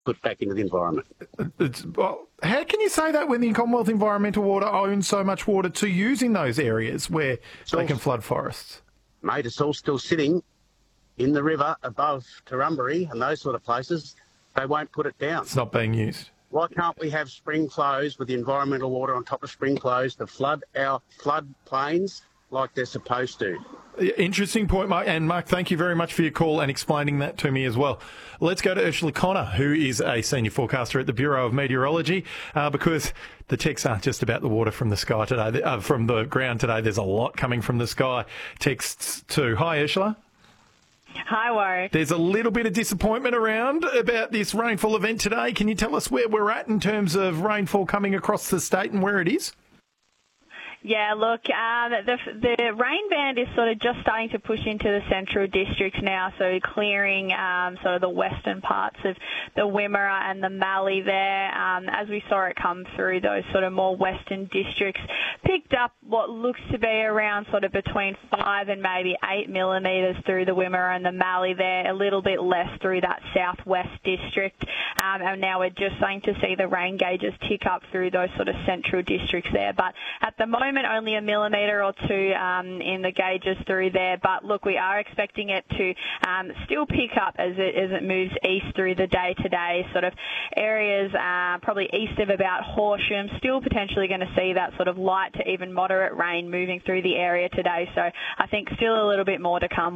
put back into the environment. Well, how can you say that when the Commonwealth Environmental Water owns so much water to use in those areas where they can flood forests? Mate, it's all still sitting in the river above Turrumbary and those sort of places. They won't put it down. It's not being used. Why can't we have spring flows with the environmental water on top of spring flows to flood our floodplains like they're supposed to? Interesting point, Mark. And Mark, thank you very much for your call and explaining that to me as well. Let's go to Ursula Connor, who is a senior forecaster at the Bureau of Meteorology, because the texts aren't just about the water from the sky today, from the ground today. There's a lot coming from the sky. Texts too. Hi, Ursula. Hi, Warren. There's a little bit of disappointment around about this rainfall event today. Can you tell us where we're at in terms of rainfall coming across the state and where it is? Yeah, look, the rain band is sort of just starting to push into the central districts now, so clearing sort of the western parts of the Wimmera and the Mallee there. As we saw it come through, those sort of more western districts picked up what looks to be around sort of between 5 and maybe 8 millimetres through the Wimmera and the Mallee there, a little bit less through that southwest district. And now we're just starting to see the rain gauges tick up through those sort of central districts there. But at the moment, only a millimetre or two in the gauges through there. But look, we are expecting it to still pick up as it moves east through the day today. Sort of areas probably east of about Horsham, still potentially going to see that sort of light to even moderate rain moving through the area today. So I think still a little bit more to come.